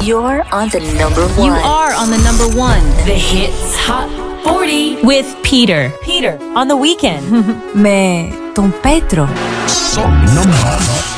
You're on the number one. You are on the number one. The Hits Hot 40 with Peter. Peter on the weekend. Mais ton Pedro. Song number